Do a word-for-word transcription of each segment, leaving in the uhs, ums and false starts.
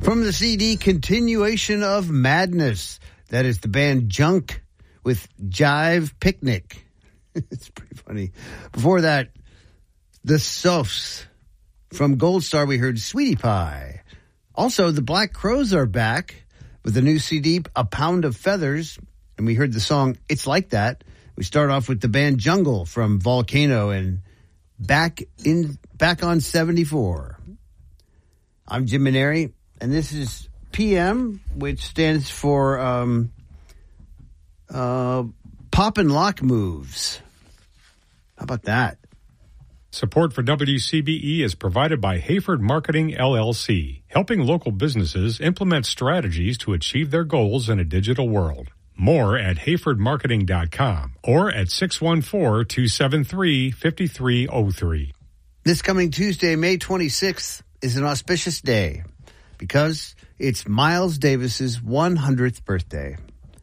From the C D, Continuation of Madness. That is the band Junk with Jive Picnic. It's pretty funny. Before that, the Sophs. From Gold Star, we heard Sweetie Pie. Also, the Black Crowes are back with the new C D, A Pound of Feathers. And we heard the song It's Like That. We start off with the band Jungle from Volcano and Back in Back on seventy-four. I'm Jim Maneri, and this is P M, which stands for um, uh, Pop and Lock Moves. How about that? Support for W C B E is provided by Hayford Marketing, L L C, helping local businesses implement strategies to achieve their goals in a digital world. More at hayford marketing dot com or at six one four, two seven three, five three zero three. This coming Tuesday, May twenty-sixth, is an auspicious day because it's Miles Davis's one hundredth birthday.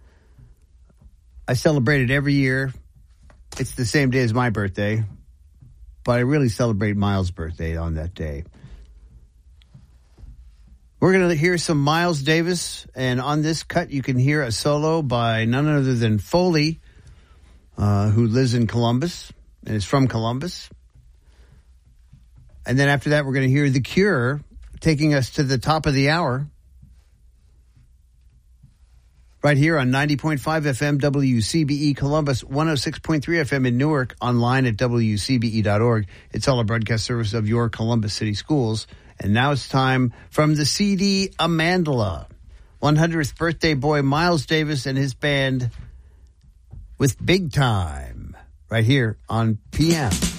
I celebrate it every year. It's the same day as my birthday, but I really celebrate Miles' birthday on that day. We're going to hear some Miles Davis, and on this cut you can hear a solo by none other than Foley, uh, who lives in Columbus and is from Columbus. And then after that, we're going to hear The Cure taking us to the top of the hour. Right here on ninety point five F M W C B E Columbus, one oh six point three F M in Newark, online at W C B E dot org. It's all a broadcast service of your Columbus City Schools. And now it's time from the C D, Amandla. one hundredth birthday boy Miles Davis and his band with Big Time. Right here on P M.